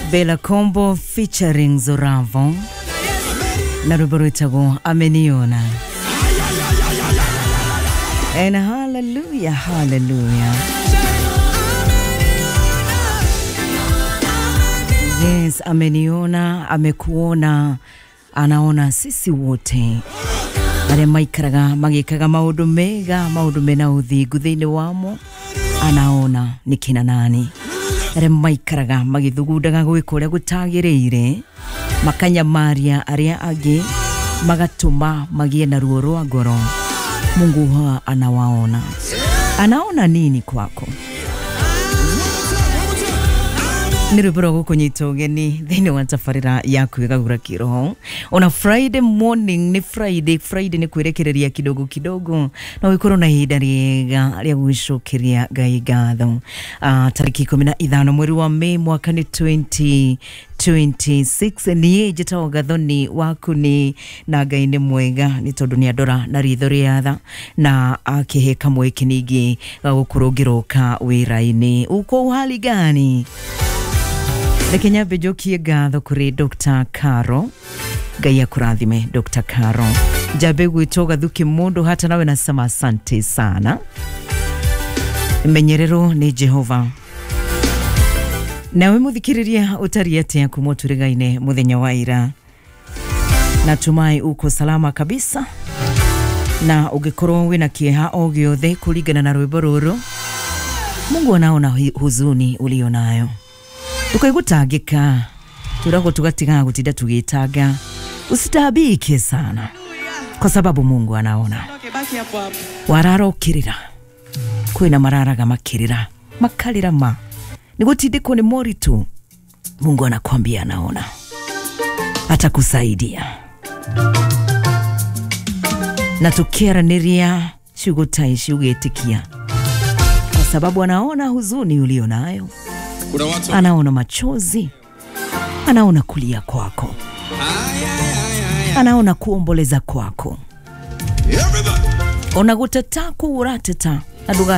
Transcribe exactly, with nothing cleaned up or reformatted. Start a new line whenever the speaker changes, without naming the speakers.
Bella Combo featuring Zoravo na ruburitago ameniona. And hallelujah, hallelujah. Yes, ameniona, amekuona, anaona sisi wote. Are maikaraga, magikaga maudu mega, maudu mena uthigu thini wamo, anaona ni kina nani. Are maikaraga, magithugudaga gwika uria gutagireire, makanyamaria aria agi, magatuma magie na ruo rwa ngoro. Mungu huwa anawaona. Anaona nini kwako? Niruburo kunyita ugeni thini wa tafarira yaku igagura kiroho. Ona Friday morning ni Friday, Friday ni kwirekereria kidogo kidogo na wikoro na ihinda riega ria gwicokeria Ngai ngatho. Uh, tariki kumi na ithano mweri wa Mei mwaka ni twenty twenty-six ni jita gathoni waku ni na Ngai ni mwega ni tondu ni andora na ritho riatha na akihe kamwe kinigi gukurugiroka wira-ini. Uko hali gani? Lekenya bejokie ngatho kuri Doctor Karo. Ngai akurathime Doctor Karo. Jabe gwitoga thuki mundu hata nawe nasema asante sana. Menyerero ni Jehova. Nawe muthikiriria utariete kumoturigaine muthenya wa ira. Natumai uko salama kabisa. Na ugikorwo wina kieha o giothe kuringana na rwimbo ruru. Mungu anaona huzuni ulionayo. Tukaigutagika. Turago tugatiga gutinda tugitaga. Usitabike sana. Kwa sababu Mungu anaona. Wararokirira. Kwina mararaga makirira. Makalira ma. Nigutindiko ni moritu. Mungu anakuambia anaona. Atakusaidia. Na tukiaraniria shugutaishi ugetikia. Kwa sababu anaona huzuni ulionayo. Anaona machozi. Anaona kulia kwako. Anaona kuomboleza kwako. Ona gutata kuurateta. Aduga